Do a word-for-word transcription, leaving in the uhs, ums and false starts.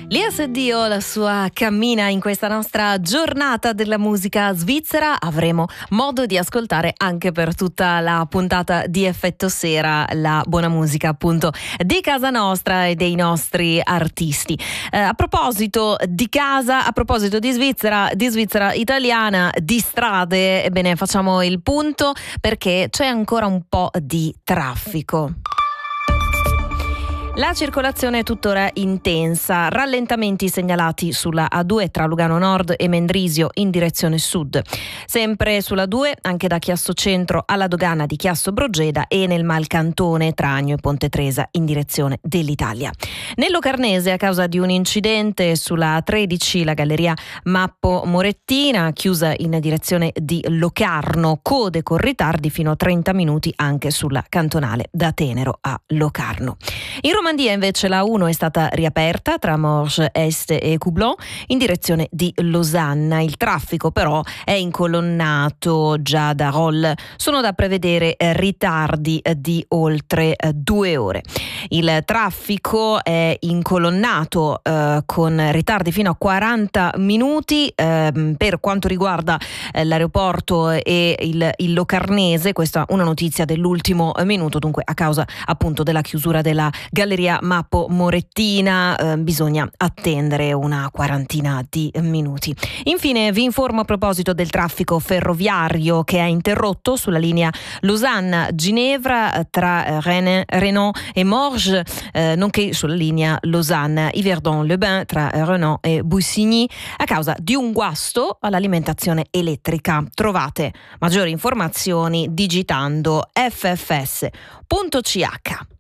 Lia Seddio, la sua cammina in questa nostra giornata della musica svizzera. Avremo modo di ascoltare anche per tutta la puntata di Effetto Sera la buona musica appunto di casa nostra e dei nostri artisti. Eh, a proposito di casa, a proposito di Svizzera, di Svizzera italiana, di strade, ebbene facciamo il punto perché c'è ancora un po' di traffico. La circolazione è tuttora intensa, rallentamenti segnalati sulla A due tra Lugano Nord e Mendrisio in direzione sud. Sempre sulla due, anche da Chiasso Centro alla dogana di Chiasso Brogeda e nel Malcantone tra Agno e Ponte Tresa in direzione dell'Italia. Nel Locarnese, a causa di un incidente sulla A tredici, la galleria Mappo Morettina chiusa in direzione di Locarno, code con ritardi fino a trenta minuti anche sulla cantonale da Tenero a Locarno. In Romandia invece la uno è stata riaperta tra Morges Est e Coublon in direzione di Losanna. Il traffico però è incolonnato già da Rolle. Sono da prevedere ritardi di oltre due ore. Il traffico è incolonnato eh, con ritardi fino a quaranta minuti eh, per quanto riguarda eh, l'aeroporto e il, il Locarnese. Questa è una notizia dell'ultimo minuto, dunque a causa appunto della chiusura della galleria Mappo Morettina eh, bisogna attendere una quarantina di minuti. Infine vi informo a proposito del traffico ferroviario che è interrotto sulla linea Losanna-Ginevra tra Rennes, Renan e Morges, eh, nonché sulla linea Lausanne-Yverdon-le-Bain tra Renan e Bussigny a causa di un guasto all'alimentazione elettrica. Trovate maggiori informazioni digitando effe effe esse punto ci acca.